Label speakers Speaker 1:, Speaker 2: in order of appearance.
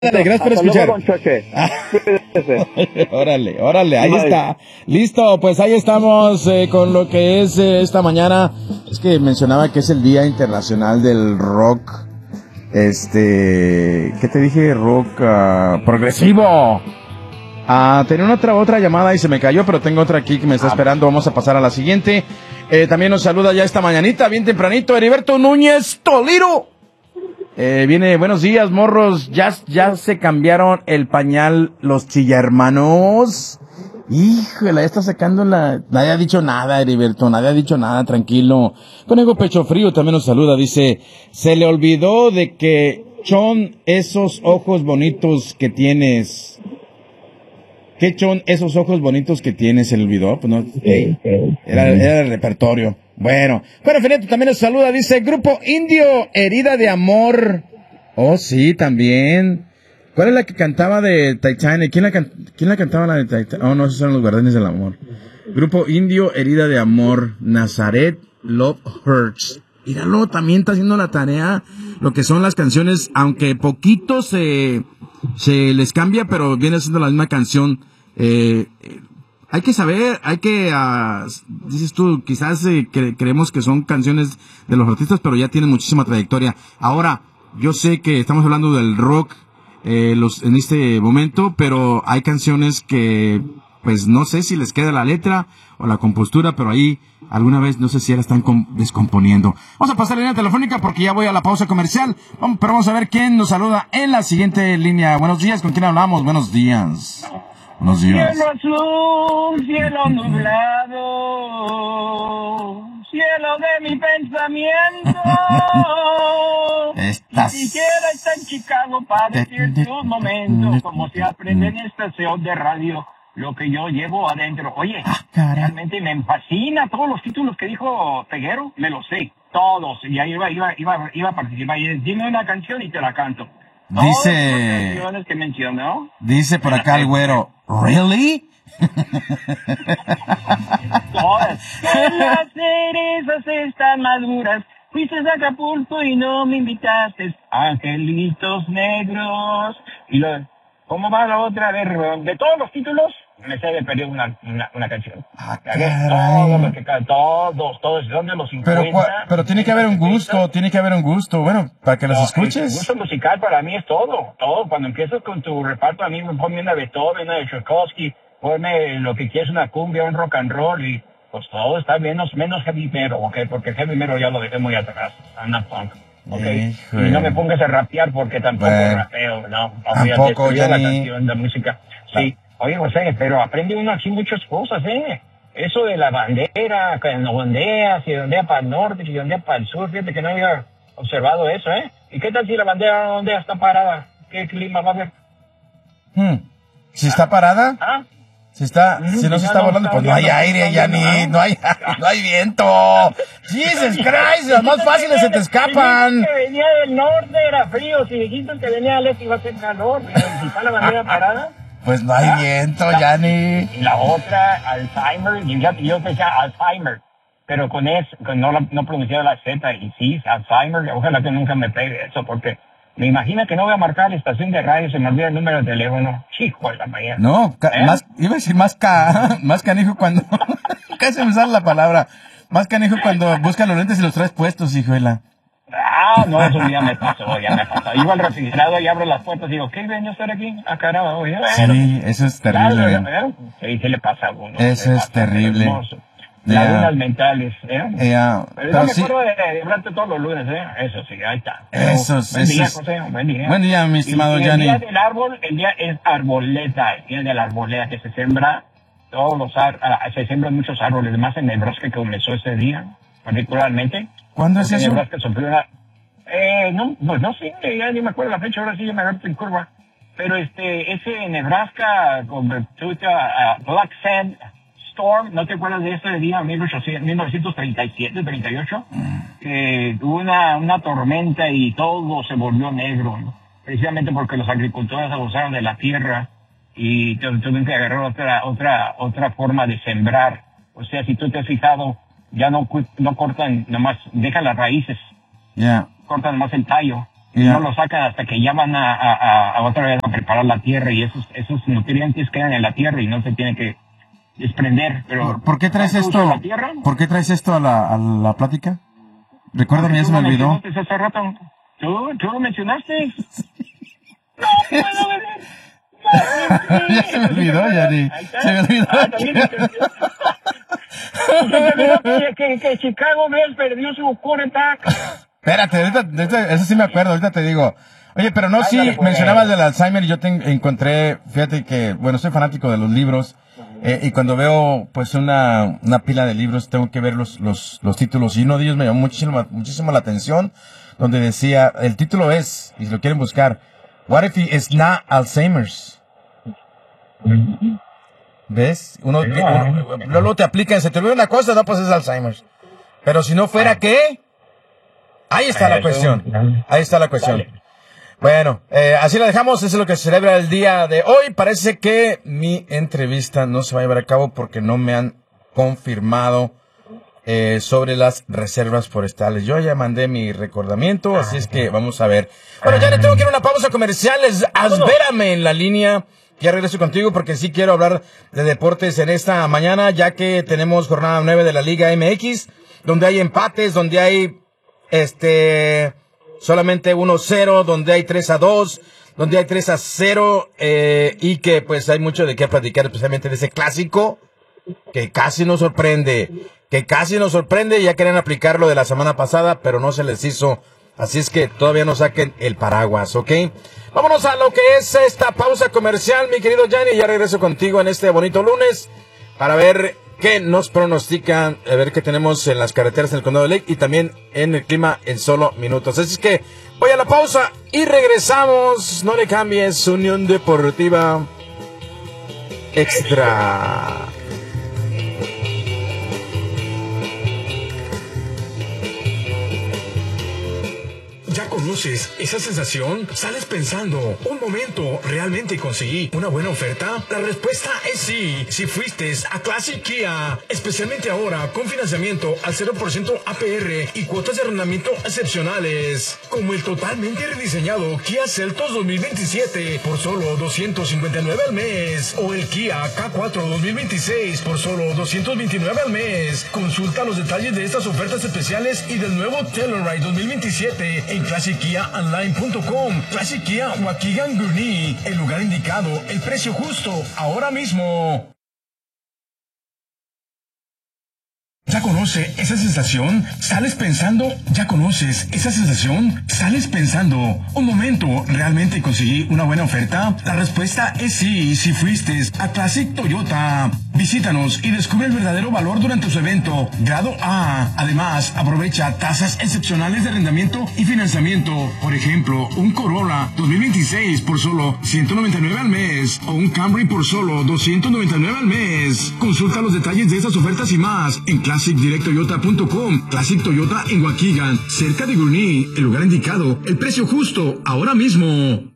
Speaker 1: Dale, gracias por escuchar.
Speaker 2: Luego, don Choche.
Speaker 1: Órale, ahí está. Listo, pues ahí estamos con lo que es esta mañana. Es que mencionaba que es el Día Internacional del Rock. ¿Qué te dije? Rock progresivo. Tenía otra llamada y se me cayó, pero tengo otra aquí que me está esperando. Vamos a pasar a la siguiente. También nos saluda ya esta mañanita, bien tempranito, Heriberto Núñez Toliro. Viene, buenos días, morros. Ya se cambiaron el pañal los chillermanos. Híjole, ya está sacando nadie ha dicho nada, Heriberto, nadie ha dicho nada, tranquilo. Conejo Pecho Frío también nos saluda, dice, se le olvidó de que son esos ojos bonitos que tienes. ¿Qué son esos ojos bonitos que tienes? ¿Se le olvidó? Pues no, era el repertorio. Bueno, Fernando también nos saluda, dice, Grupo Indio, Herida de Amor. Oh, sí, también. ¿Cuál es la que cantaba de Titanic? ¿Quién la cantaba la de Titanic? Oh, no, esos son los Guardianes del Amor. Grupo Indio, Herida de Amor. Nazaret, Love Hurts. Míralo, también está haciendo la tarea. Lo que son las canciones, aunque poquito se les cambia, pero viene siendo la misma canción. Hay que saber, dices tú, quizás creemos que son canciones de los artistas, pero ya tienen muchísima trayectoria. Ahora, yo sé que estamos hablando del rock en este momento, pero hay canciones que, pues no sé si les queda la letra o la compostura, pero ahí alguna vez no sé si ya la están descomponiendo. Vamos a pasar la línea telefónica porque ya voy a la pausa comercial, pero vamos a ver quién nos saluda en la siguiente línea. Buenos días, ¿con quién hablamos? Buenos días. Buenos días.
Speaker 3: Cielo azul, cielo nublado, cielo de mi pensamiento. Si quisiera estar en Chicago para decirte un momento, como se aprende en estación de radio, lo que yo llevo adentro. Oye, realmente me fascina todos los títulos que dijo Peguero, me los sé, todos. Y ahí iba a participar. Y dime una canción y te la canto. Que mencionó.
Speaker 1: Dice por acá el güero, ¿really?
Speaker 3: Todas. Las cerezas están maduras. Fuiste a Acapulco y no me invitaste. Angelitos negros. ¿Cómo va la otra? De todos los títulos, me sé de perder una canción. Todos, son de los 50.
Speaker 1: Pero tiene que haber un gusto, bueno, para que los escuches.
Speaker 3: El gusto musical para mí es todo. Cuando empiezas con tu reparto, a mí me ponme una Beethoven, una de Tchaikovsky, ponme lo que quieres, una cumbia, un rock and roll, y pues todo está menos heavy metal, ¿ok? Porque heavy metal ya lo dejé muy atrás, anda punk. Okay. Y no me pongas a rapear porque tampoco rapeo, no.
Speaker 1: Tampoco,
Speaker 3: ya la canción, la música. Sí. Oye, José, pero aprende uno aquí muchas cosas, Eso de la bandera, cuando ondeas, si ondea para el norte, si ondea para el sur, fíjate que no había observado eso, ¿Y qué tal si la bandera ondea está parada? ¿Qué clima va a haber?
Speaker 1: ¿Si está parada? Si no se está volando, pues no hay aire, no hay viento. Jesus Christ, las más fáciles se te escapan.
Speaker 3: Si que venía del norte era frío, si dijiste que venía del este iba a ser calor, pero si está la bandera parada.
Speaker 1: Pues no hay viento, Yanni.
Speaker 3: Y la otra, Alzheimer, yo decía Alzheimer, pero no pronunciaba la Z, y sí, Alzheimer, ojalá que nunca me pegue eso, porque me imagino que no voy a marcar la estación de radio, se me olvida el número de teléfono. Hijo de la mañana.
Speaker 1: No, iba a decir más canijo cuando, casi me sale la palabra, más canijo cuando buscas los lentes y los traes puestos, hijuela.
Speaker 3: No, eso ya me pasó. Iba al refrigerador y abro las puertas y digo, ¿qué ven yo estar aquí? Caramba, oye.
Speaker 1: Sí, eso es terrible.
Speaker 3: Sí, ¿qué le pasa a uno?
Speaker 1: Eso es terrible.
Speaker 3: Lagunas mentales, Pero yo me
Speaker 1: sí.
Speaker 3: acuerdo de hablarte todos los lunes, Eso sí, ahí está.
Speaker 1: Buen día,
Speaker 3: José, buen día.
Speaker 1: Buen día, mi estimado Yanni.
Speaker 3: El día del árbol, el día es arboleta, el día de la arboleda, que se sembra se siembran muchos árboles, más en Nebraska que comenzó ese día, particularmente.
Speaker 1: ¿Cuándo es eso?
Speaker 3: Nebraska sufrió no sé, ya ni me acuerdo la fecha, ahora sí ya me agarro en curva. Pero ese Nebraska convirtió a Black Sand Storm, ¿no te acuerdas de ese día, 1937, 38? Hubo una tormenta y todo se volvió negro, ¿no? Precisamente porque los agricultores abusaron de la tierra y tuvieron que agarrar otra forma de sembrar. O sea, si tú te has fijado, ya no cortan, nomás dejan las raíces. Cortan más el tallo. y no lo sacan hasta que ya van a otra vez a preparar la tierra, y esos nutrientes quedan en la tierra y no se tienen que desprender. Pero
Speaker 1: ¿Por qué traes esto? ¿Por qué traes esto a la plática? Recuérdame, ya se me olvidó.
Speaker 3: Hace rato. ¿Tú lo mencionaste? No puedo ver.
Speaker 1: Ya se me olvidó, Yanni. Se me olvidó.
Speaker 3: Que Chicago Bears perdió su quarterback.
Speaker 1: Espérate, ahorita, eso sí me acuerdo, ahorita te digo. Oye, pero no, sí, mencionabas del Alzheimer, y yo encontré, fíjate que, bueno, soy fanático de los libros, y cuando veo, pues, una pila de libros, tengo que ver los títulos, y uno de ellos me llamó muchísimo la atención, donde decía, el título es, y si lo quieren buscar, What if it's not Alzheimer's? ¿Ves? Luego te aplican, se te olvida una cosa, no, pues es Alzheimer's. Pero si no fuera, ¿qué? Ahí está la cuestión. Ahí está la cuestión. Bueno, así la dejamos. Eso es lo que se celebra el día de hoy. Parece que mi entrevista no se va a llevar a cabo porque no me han confirmado sobre las reservas forestales. Yo ya mandé mi recordamiento, así es que vamos a ver. Bueno, ya le tengo que ir a una pausa comercial. Espérame en la línea. Ya regreso contigo porque sí quiero hablar de deportes en esta mañana, ya que tenemos jornada 9 de la Liga MX, donde hay empates, donde hay solamente 1-0, donde hay 3-2, donde hay 3-0, y que pues hay mucho de qué platicar, especialmente de ese clásico, que casi nos sorprende, ya querían aplicar lo de la semana pasada, pero no se les hizo, así es que todavía no saquen el paraguas, ¿ok? Vámonos a lo que es esta pausa comercial, mi querido Yanni, ya regreso contigo en este bonito lunes, para ver qué nos pronostican, a ver qué tenemos en las carreteras en el condado de Lake y también en el clima en solo minutos. Así es que voy a la pausa y regresamos. No le cambies, Unión Deportiva Extra.
Speaker 2: ¿Ya conoces esa sensación? ¿Sales pensando, un momento, realmente conseguí una buena oferta? La respuesta es sí, si fuiste a Classic Kia, especialmente ahora con financiamiento al 0% APR y cuotas de arrendamiento excepcionales, como el totalmente rediseñado Kia Seltos 2027 por solo $259 al mes, o el Kia K4 2026 por solo $229 al mes. Consulta los detalles de estas ofertas especiales y del nuevo Telluride 2027 en ClassicKiaOnline.com. Classic Kia Waukegan Gurnee, el lugar indicado, el precio justo, ahora mismo. ¿Ya conoce esa sensación? ¿Sales pensando? ¿Ya conoces esa sensación? ¿Sales pensando, un momento, realmente conseguí una buena oferta? La respuesta es sí, si fuiste a Classic Toyota. Visítanos y descubre el verdadero valor durante su evento Grado A. Además, aprovecha tasas excepcionales de arrendamiento y financiamiento. Por ejemplo, un Corolla 2026 por solo $199 al mes o un Camry por solo $299 al mes. Consulta los detalles de estas ofertas y más en ClassicDirectToyota.com. Classic Toyota en Waukegan, cerca de Gurnee, el lugar indicado, el precio justo, ahora mismo.